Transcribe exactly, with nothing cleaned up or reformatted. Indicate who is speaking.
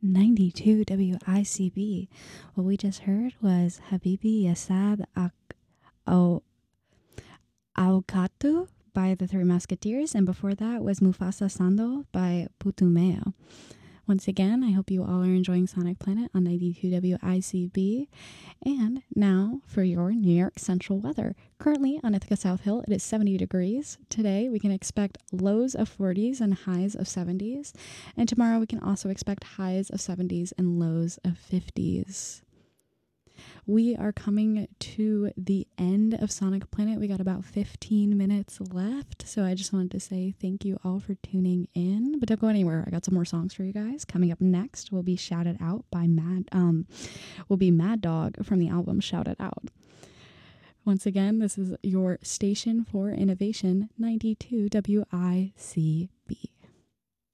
Speaker 1: ninety-two W I C B. What we just heard was Habibi Yasad Al Aukatu by the Three Musketeers, and before that was Mufasa Sando by Putumeo. Once again, I hope you all are enjoying Sonic Planet on ninety-two W I C B. And now for your New York Central weather. Currently on Ithaca South Hill, it is seventy degrees. Today, we can expect lows of forties and highs of seventies. And tomorrow, we can also expect highs of seventies and lows of fifties. We are coming to the end of Sonic Planet. We got about fifteen minutes left. So I just wanted to say thank you all for tuning in. But don't go anywhere. I got some more songs for you guys. Coming up next will be Shouted Out by Mad um will be Mad Dog from the album Shouted Out. Once again, this is your station for innovation, ninety-two W I C